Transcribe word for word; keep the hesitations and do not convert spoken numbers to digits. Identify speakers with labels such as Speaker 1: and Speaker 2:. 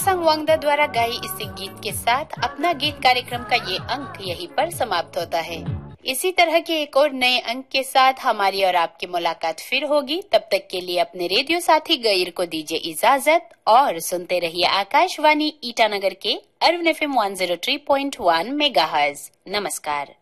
Speaker 1: पासांग वांगदा द्वारा गाई इस गीत के साथ अपना गीत कार्यक्रम का ये अंक यहीं पर समाप्त होता है। इसी तरह के एक और नए अंक के साथ हमारी और आपकी मुलाकात फिर होगी। तब तक के लिए अपने रेडियो साथी गईर को दीजिए इजाजत और सुनते रहिए आकाशवाणी ईटानगर के अर्वन एफ एम वन ज़ीरो थ्री पॉइंट वन मेगाहर्ट्ज़। नमस्कार।